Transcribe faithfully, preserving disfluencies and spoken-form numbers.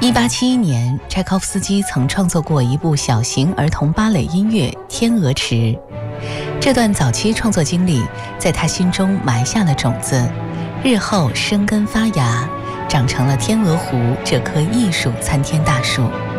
一八七一年，柴可夫斯基曾创作过一部小型儿童芭蕾音乐《天鹅池》。这段早期创作经历在他心中埋下了种子，日后生根发芽，长成了天鹅湖这棵艺术参天大树。